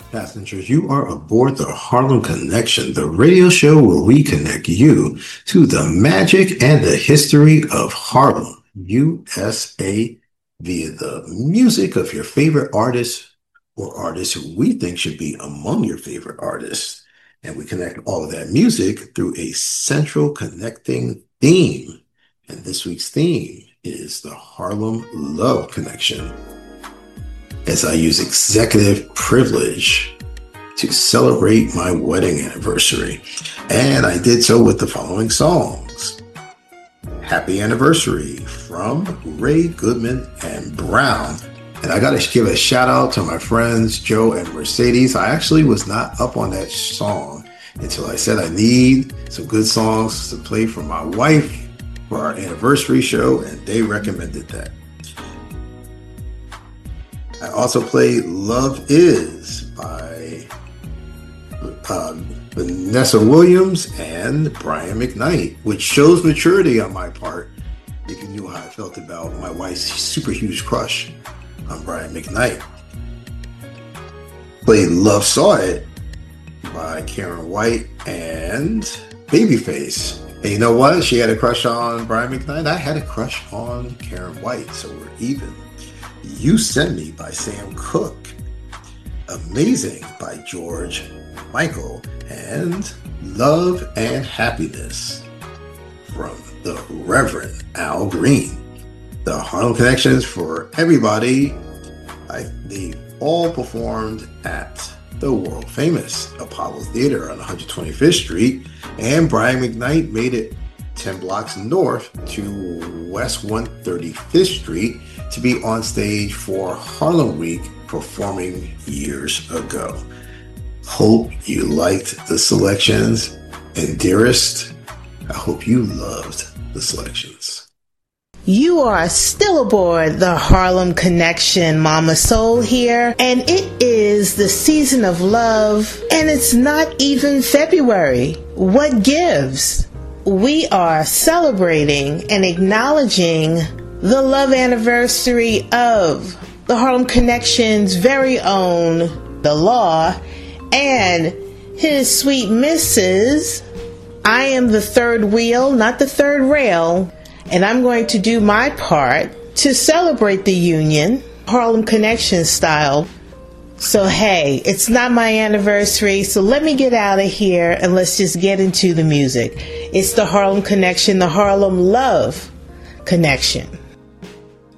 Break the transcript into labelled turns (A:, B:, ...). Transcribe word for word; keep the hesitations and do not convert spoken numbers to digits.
A: Passengers, you are aboard the Harlem Connection, the radio show where we connect you to the magic and the history of Harlem, U S A, via the music of your favorite artists or artists who we think should be among your favorite artists. And we connect all of that music through a central connecting theme. And this week's theme is the Harlem Love Connection, as I use executive privilege to celebrate my wedding anniversary. And I did so with the following songs. Happy Anniversary from Ray Goodman and Brown. And I got to give a shout out to my friends Joe and Mercedes. I actually was not up on that song until I said I need some good songs to play for my wife for our anniversary show, and they recommended that. I also played Love Is by uh, Vanessa Williams and Brian McKnight, which shows maturity on my part if you knew how I felt about my wife's super huge crush on Brian McKnight. Played Love Saw It by Karen White and Babyface. And you know what? She had a crush on Brian McKnight. I had a crush on Karen White, so we're even. You Sent Me by Sam Cooke, Amazing by George Michael, and Love and Happiness from the Reverend Al Green. The Harlem Connections for everybody. I, they all performed at the world famous Apollo Theater on one hundred twenty-fifth Street, and Brian McKnight made it ten blocks north to West one hundred thirty-fifth Street to be on stage for Harlem Week performing years ago. Hope you liked the selections, and dearest, I hope you loved the selections.
B: You are still aboard the Harlem Connection. Mama Soul here, and it is the season of love, and it's not even February. What gives? We are celebrating and acknowledging the love anniversary of the Harlem Connection's very own The Law and his sweet missus I am the third wheel, not the third rail, and I'm going to do my part to celebrate the union, Harlem Connection style. So hey, it's not my anniversary, so let me get out of here and let's just get into the music. It's the Harlem Connection, the Harlem Love Connection.